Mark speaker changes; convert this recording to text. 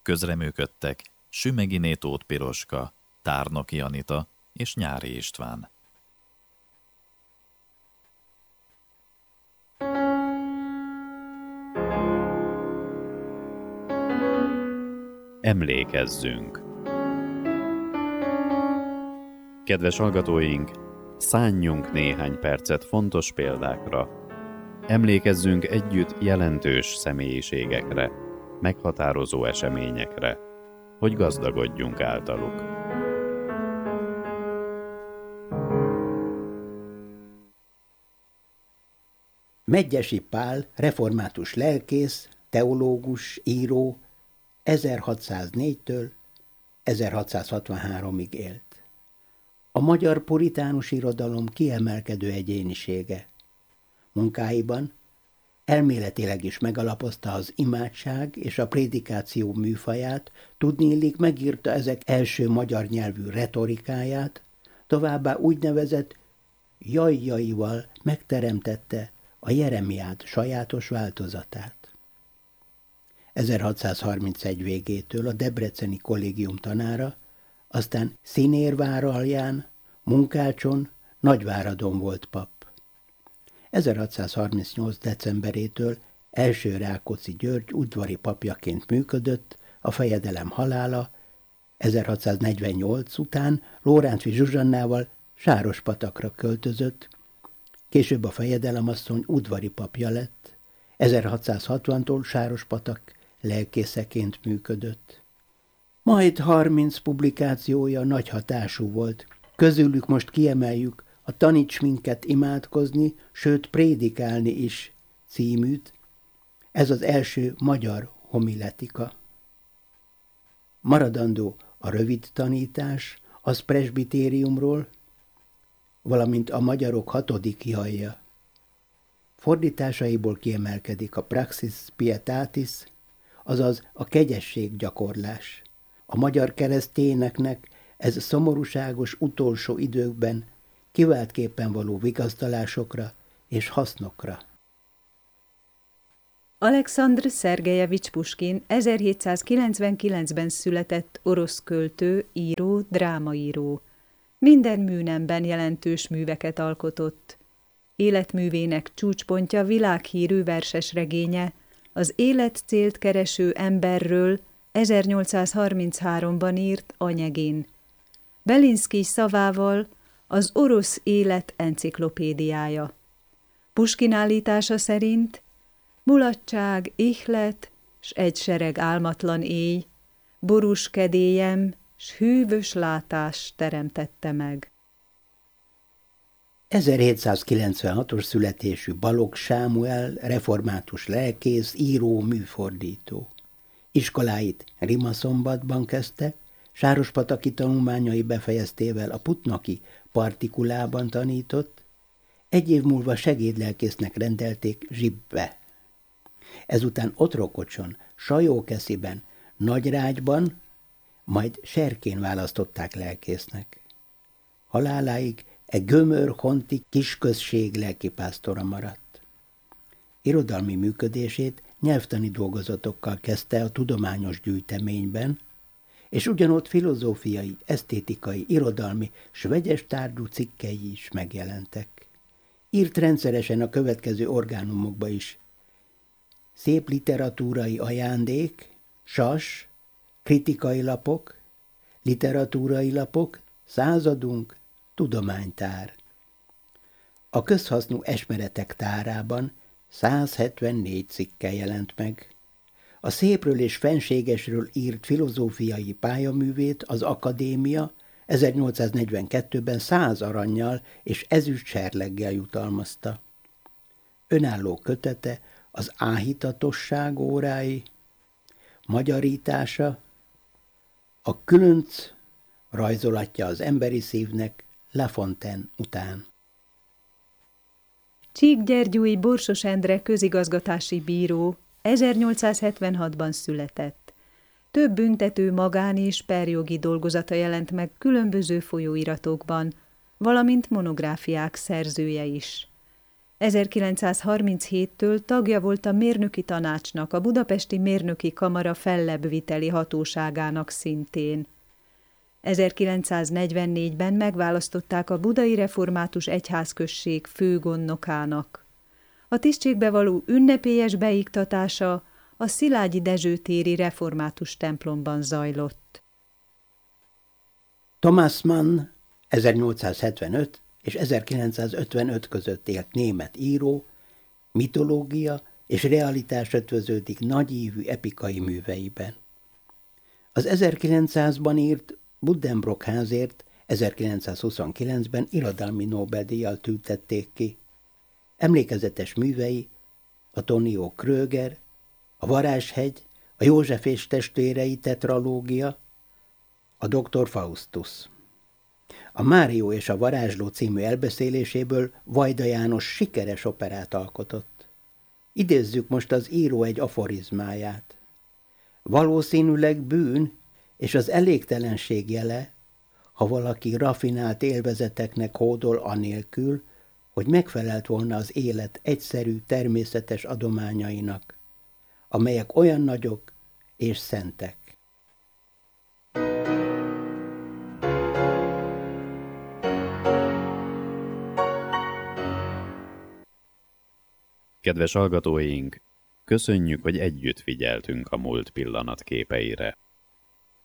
Speaker 1: Közreműködtek Sümeghiné Tóth Piroska, Tárnoki Anita és Nyári István. Emlékezzünk! Kedves hallgatóink, szánjunk néhány percet fontos példákra. Emlékezzünk együtt jelentős személyiségekre, meghatározó eseményekre, hogy gazdagodjunk általuk.
Speaker 2: Medgyessy Pál, református lelkész, teológus, író, 1604-től 1663-ig élt. A magyar puritánus irodalom kiemelkedő egyénisége. Munkáiban elméletileg is megalapozta az imádság és a prédikáció műfaját, tudniillik megírta ezek első magyar nyelvű retorikáját, továbbá úgynevezett jajjaival megteremtette a Jeremiád sajátos változatát. 1631 végétől a debreceni kollégium tanára, aztán Színérváralján, Munkácson, Nagyváradon volt pap. 1638. decemberétől első Rákóczi György udvari papjaként működött, a fejedelem halála 1648 után Lórántfi Zsuzsannával Sárospatakra költözött, később a fejedelemasszony udvari papja lett, 1660-tól Sárospatak lelkészeként működött. Majd 30 publikációja nagy hatású volt, közülük most kiemeljük a Taníts minket imádkozni, sőt prédikálni is címűt, ez az első magyar homiletika. Maradandó a rövid tanítás, az presbitériumról, valamint a magyarok 6. jajja. Fordításaiból kiemelkedik a Praxis Pietatis, azaz a kegyesség gyakorlás. A magyar keresztényeknek ez szomorúságos utolsó időkben kiváltképpen való vigasztalásokra és hasznokra.
Speaker 3: Alekszandr Szergejevics Puskin 1799-ben született orosz költő, író, drámaíró. Minden műnemben jelentős műveket alkotott. Életművének csúcspontja világhírű versesregénye, az életcélt kereső emberről 1833-ban írt Anyegin. Belinszkij szavával az orosz élet enciklopédiája. Puskin állítása szerint mulatság, ihlet, s egy sereg álmatlan éj, borús kedélyem, s hűvös látás teremtette meg.
Speaker 2: 1796-os születésű Balogh Sámuel, református lelkész, író, műfordító. Iskoláit Rimaszombatban kezdte, sárospataki tanulmányai befejeztével a putnaki partikulában tanított, egy év múlva segédlelkésznek rendelték Zsibbe. Ezután Otrokocson, Sajókesziben, Nagyrágyban, majd Serkén választották lelkésznek. Haláláig Gömör-Honti kisközség lelkipásztora maradt. Irodalmi működését nyelvtani dolgozatokkal kezdte a tudományos gyűjteményben, és ugyanott filozófiai, esztétikai, irodalmi s vegyes tárgyú cikkei is megjelentek. Írt rendszeresen a következő orgánumokba is: Szép literatúrai ajándék, Sas, kritikai lapok, literatúrai lapok, Századunk, tudománytár. A közhasznú esmeretek tárában 174 cikke jelent meg. A szépről és fenségesről írt filozófiai pályaművét az Akadémia 1842-ben 100 arannyal és ezüst serleggel jutalmazta. Önálló kötete az áhítatosság órái, magyarítása, a különc rajzolatja az emberi szívnek La Fontaine után.
Speaker 3: Csíkgyergyói Borsos Endre közigazgatási bíró 1876-ban született. Több büntető magán- és perjogi dolgozata jelent meg különböző folyóiratokban, valamint monográfiák szerzője is. 1937-től tagja volt a mérnöki tanácsnak, a Budapesti Mérnöki Kamara fellebbviteli hatóságának szintén. 1944-ben megválasztották a Budai Református Egyházközség főgondnokának. A tisztségbe való ünnepélyes beiktatása a Szilágyi Dezső téri református templomban zajlott.
Speaker 2: Thomas Mann 1875 és 1955 között élt német író, mitológia és realitás ötvöződik nagyívű epikai műveiben. Az 1900-ban írt Buddenbrock házért 1929-ben irodalmi Nobel-díjjal tüntették ki. Emlékezetes művei a Tonio Kröger, a Varázshegy, a József és testvérei tetralógia, a Dr. Faustus. A Mário és a varázsló című elbeszéléséből Vajda János sikeres operát alkotott. Idézzük most az író egy aforizmáját. Valószínűleg bűn és az elégtelenség jele, ha valaki rafinált élvezeteknek hódol anélkül, hogy megfelelt volna az élet egyszerű, természetes adományainak, amelyek olyan nagyok és szentek.
Speaker 1: Kedves hallgatóink, köszönjük, hogy együtt figyeltünk a múlt pillanatképeire.